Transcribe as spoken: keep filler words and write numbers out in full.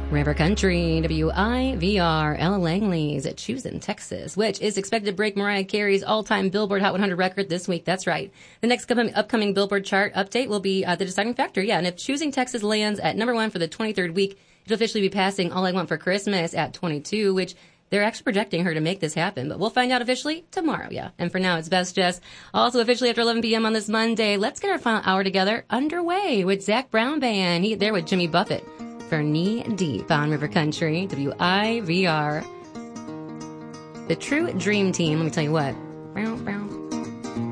River Country, W I V R, Ella Langley's at Choosing Texas, which is expected to break Mariah Carey's all-time Billboard Hot one hundred record this week. That's right. The next upcoming Billboard chart update will be uh, the deciding factor. Yeah, and if Choosing Texas lands at number one for the twenty-third week, it'll officially be passing All I Want for Christmas at twenty-two, which they're actually projecting her to make this happen, but we'll find out officially tomorrow, yeah. And for now, it's Best Jess. Also officially after eleven p.m. on this Monday, let's get our final hour together underway with Zach Brown Band. He there with Jimmy Buffett for Knee Deep on River Country, W I V R. The True Dream Team, let me tell you what.